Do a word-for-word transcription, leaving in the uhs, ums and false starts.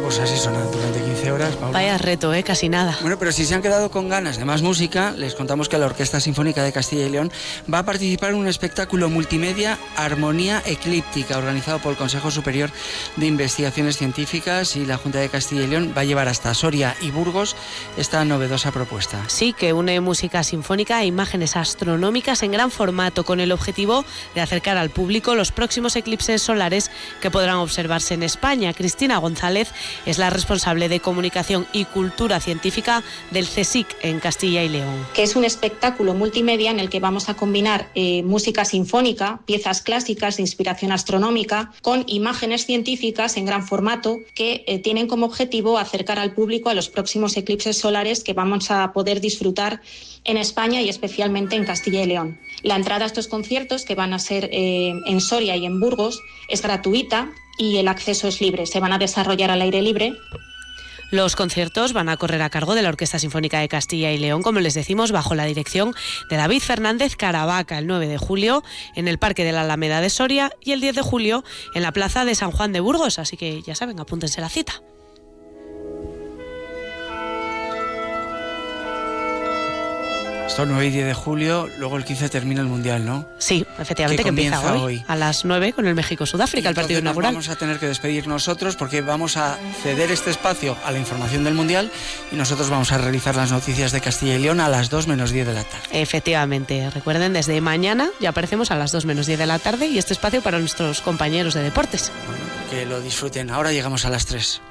pues así suena durante quince horas, Paula. Vaya reto, ¿eh? Casi nada. Bueno, pero si se han quedado con ganas de más música, les contamos que la Orquesta Sinfónica de Castilla y León va a participar en un espectáculo multimedia Armonía Eclíptica, organizado por el Consejo Superior de Investigaciones Científicas, y la Junta de Castilla y León va a llevar hasta Soria y Burgos esta novedosa propuesta. Sí, que une música sinfónica e imágenes astronómicas en gran formato, con el objetivo de acercar al público los próximos eclipses solares que podrán observarse en España. Cristina González es la responsable de Comunicación y Cultura Científica del CSIC en Castilla y León. Que es un espectáculo multimedia en el que vamos a combinar eh, música sinfónica, piezas clásicas de inspiración astronómica, con imágenes científicas en gran formato que eh, tienen como objetivo acercar al público a los próximos eclipses solares que vamos a poder disfrutar en España y especialmente en Castilla y León. La entrada a estos conciertos, que van a ser eh, en Soria y en Burgos, es gratuita y el acceso es libre. Se van a desarrollar al aire libre. Los conciertos van a correr a cargo de la Orquesta Sinfónica de Castilla y León, como les decimos, bajo la dirección de David Fernández Caravaca, el nueve de julio en el Parque de la Alameda de Soria y el diez de julio en la Plaza de San Juan de Burgos. Así que ya saben, apúntense la cita. Esto nueve y diez de julio, luego el quince termina el Mundial, ¿no? Sí, efectivamente, que, que empieza hoy, hoy a las nueve con el México-Sudáfrica, el partido inaugural. Vamos a tener que despedir nosotros porque vamos a ceder este espacio a la información del Mundial y nosotros vamos a realizar las noticias de Castilla y León a las dos menos diez de la tarde. Efectivamente, recuerden, desde mañana ya aparecemos a las dos menos diez de la tarde y este espacio para nuestros compañeros de deportes. Bueno, que lo disfruten. Ahora llegamos a las tres.